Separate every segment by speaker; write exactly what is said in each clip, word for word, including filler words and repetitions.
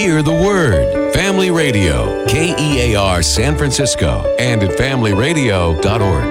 Speaker 1: Hear the Word. Family Radio, K E A R San Francisco, and at family radio dot org.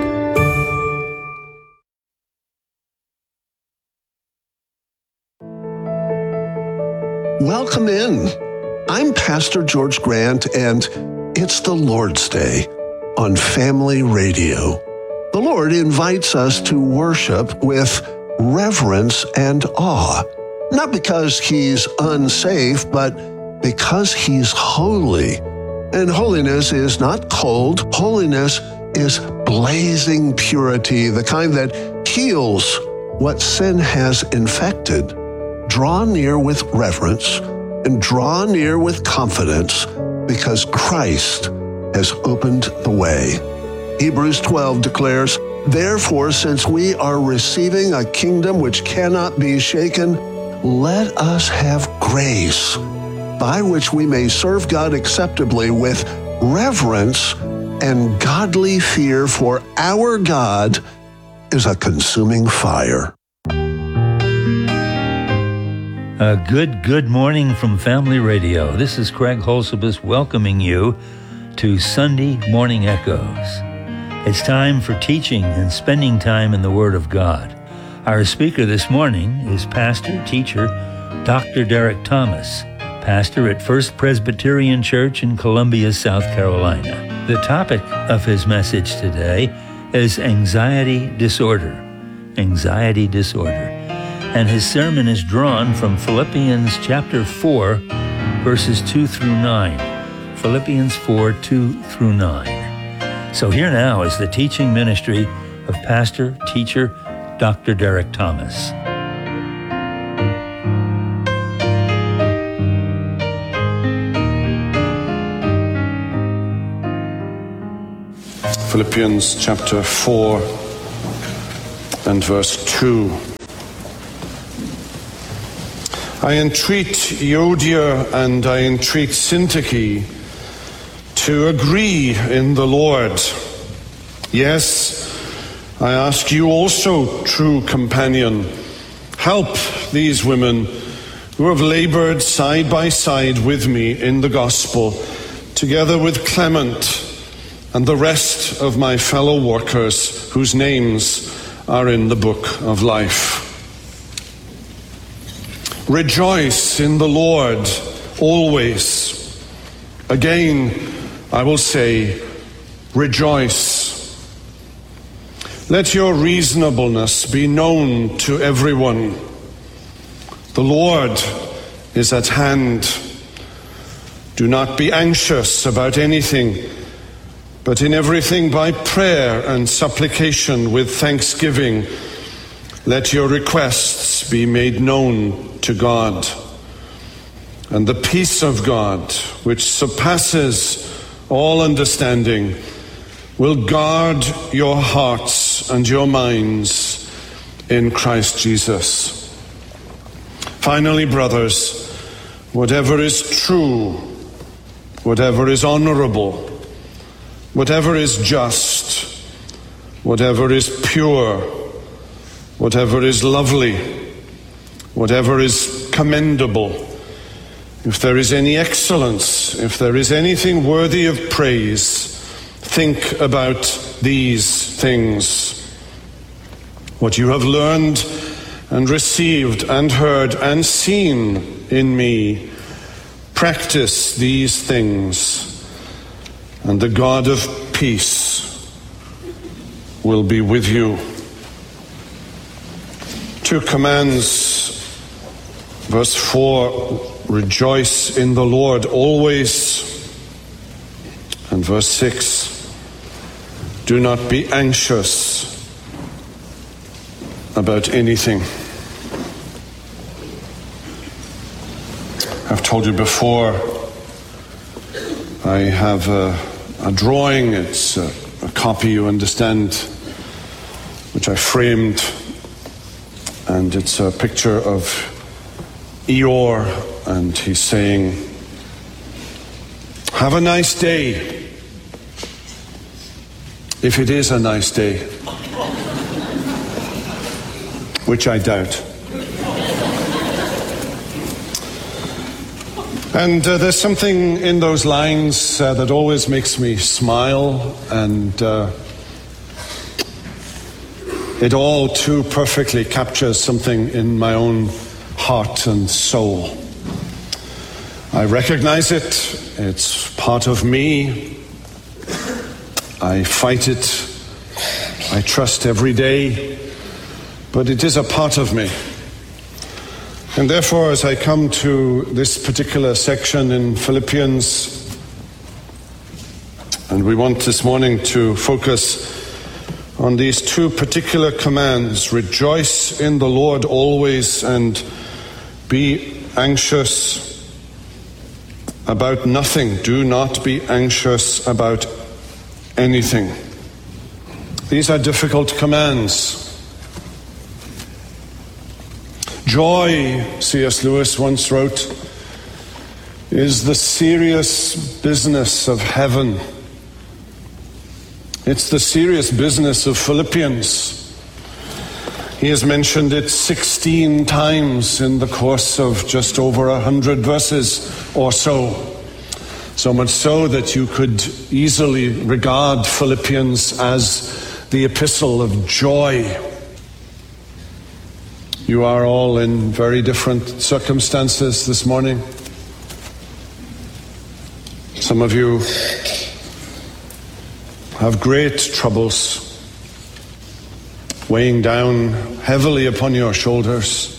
Speaker 2: Welcome in. I'm Pastor George Grant, and it's the Lord's Day on Family Radio. The Lord invites us to worship with reverence and awe, not because He's unsafe, but because He's holy. And holiness is not cold. Holiness is blazing purity, the kind that heals what sin has infected. Draw near with reverence and draw near with confidence because Christ has opened the way. Hebrews twelve declares, "Therefore, since we are receiving a kingdom which cannot be shaken, let us have grace by which we may serve God acceptably with reverence and godly fear, for our God is a consuming fire."
Speaker 3: A good, good morning from Family Radio. This is Craig Holsebus welcoming you to Sunday Morning Echoes. It's time for teaching and spending time in the Word of God. Our speaker this morning is pastor, teacher, Doctor Derek Thomas, pastor at First Presbyterian Church in Columbia, South Carolina. The topic of his message today is anxiety disorder. Anxiety disorder. And his sermon is drawn from Philippians chapter four, verses two through nine. Philippians four, two through nine. So here now is the teaching ministry of pastor, teacher, Doctor Derek Thomas.
Speaker 4: Philippians chapter four and verse two. I entreat Euodia and I entreat Syntyche to agree in the Lord. Yes, I ask you also, true companion, help these women who have labored side by side with me in the gospel, together with Clement and the rest of my fellow workers whose names are in the book of life. Rejoice in the Lord always. Again, I will say, rejoice. Let your reasonableness be known to everyone. The Lord is at hand. Do not be anxious about anything, but in everything by prayer and supplication with thanksgiving, let your requests be made known to God. And the peace of God, which surpasses all understanding, will guard your hearts and your minds in Christ Jesus. Finally, brothers, whatever is true, whatever is honorable, whatever is just, whatever is pure, whatever is lovely, whatever is commendable, if there is any excellence, if there is anything worthy of praise, think about these things. What you have learned and received and heard and seen in me, practice these things, and the God of peace will be with you. Two commands, verse four, rejoice in the Lord always. And verse six, do not be anxious about anything. I've told you before, I have a, a drawing, it's a, a copy, you understand, which I framed, and it's a picture of Eeyore, and he's saying, have a nice day, if it is a nice day, which I doubt. And uh, there's something in those lines uh, that always makes me smile, and uh, it all too perfectly captures something in my own heart and soul. I recognize it. It's part of me. I fight it. I trust every day. But it is a part of me. And therefore, as I come to this particular section in Philippians, and we want this morning to focus on these two particular commands: rejoice in the Lord always, and be anxious about nothing. Do not be anxious about anything. These are difficult commands. Joy, C S Lewis once wrote, is the serious business of heaven. It's the serious business of Philippians. He has mentioned it sixteen times in the course of just over a hundred verses or so. So much so that you could easily regard Philippians as the epistle of joy. You are all in very different circumstances this morning. Some of you have great troubles weighing down heavily upon your shoulders.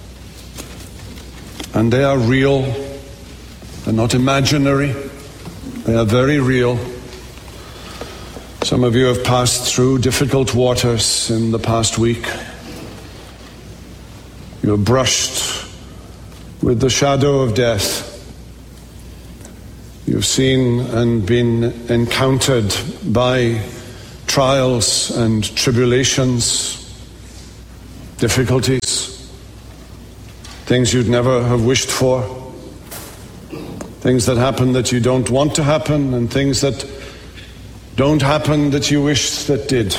Speaker 4: And they are real. They're not imaginary. They are very real. Some of you have passed through difficult waters in the past week. You have brushed with the shadow of death. You've seen and been encountered by trials and tribulations, difficulties, things you'd never have wished for, things that happen that you don't want to happen, and things that don't happen that you wish that did.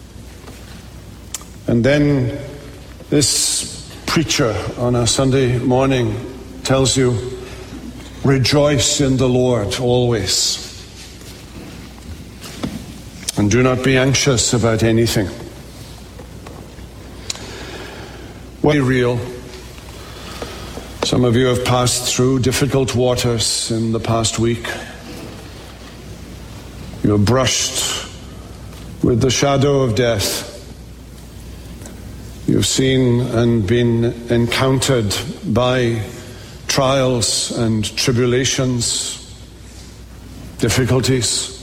Speaker 4: And then this preacher on a Sunday morning tells you, rejoice in the Lord always, and do not be anxious about anything. Very real. Some of you have passed through difficult waters in the past week. You have brushed with the shadow of death. You've seen and been encountered by trials and tribulations, difficulties,